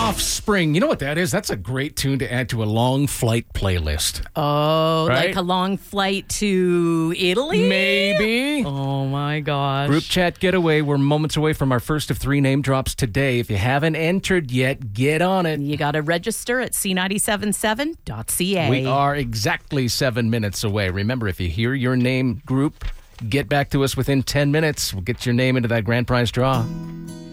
Offspring. You know what that is? That's a great tune to add to a long flight playlist. Oh, Right? like a long flight to Italy? Maybe. Oh, my gosh. Group chat getaway. We're moments away from our first of 3 name drops today. If you haven't entered yet, get on it. You got to register at c977.ca. We are exactly 7 minutes away. Remember, if you hear your name, group, get back to us within 10 minutes. We'll get your name into that grand prize draw.